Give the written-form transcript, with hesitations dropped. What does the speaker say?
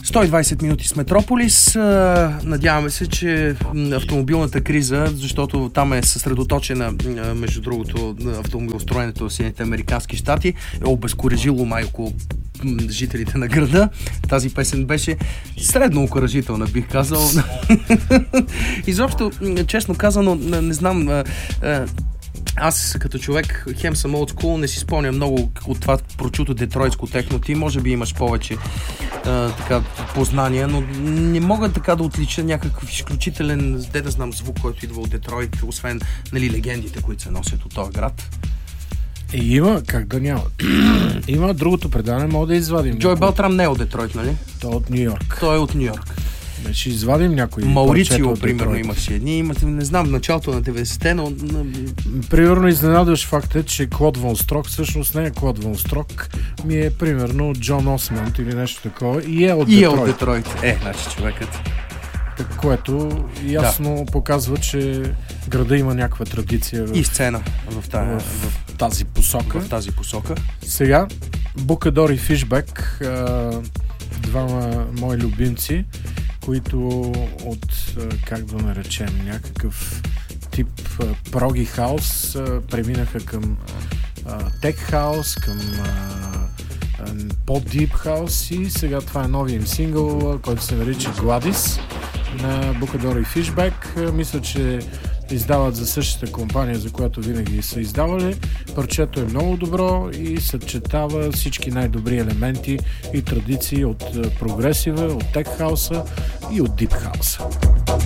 120 минути с Метрополис. Надяваме се, че автомобилната криза, защото там е съсредоточена, между другото, автомобилостроенето в Съединените американски щати, е обезкуражило майко жителите на града. Тази песен беше средно окуражителна, бих казал. Изобщо, честно казано, не знам... Аз като човек, хем съм old school, не си спомня много от това прочуто детройтско техно. Ти може би имаш повече така познания, но не мога така да отлича някакъв изключителен, да знам, звук, който идва от Детройт, освен, нали, легендите, които се носят от този град. Има, как да няма. Има другото предаване, мога да извадим. Джой Белтрам не е от Детройт, нали? Той е от Ню Йорк. Той е от Ню Йорк. Ще извадим някои. Маурицио, примерно, имаше едни. Не знам, в началото на 90-те, но... Примерно изненадваш факта, че Клод Вон Строк всъщност не е Клод Вон Строк, ми е примерно Джон Осмонд или нещо такова и е от Детройт. И е от Детройт. Значи човекът. Което ясно показва, че града има някаква традиция и сцена в тази посока. В тази посока. Сега, Букадор и Фишбек, двама мои любимци, които от, как да наречем, някакъв тип проги хаус преминаха към тек хаус, към по-дип хаус и сега това е новия им сингъл, който се нарича Gladys на Букадор и Фишбек. Мисля, че издават за същата компания, за която винаги са издавали. Парчето е много добро и съчетава всички най-добри елементи и традиции от прогресива, от тек хауса и от дип хауса.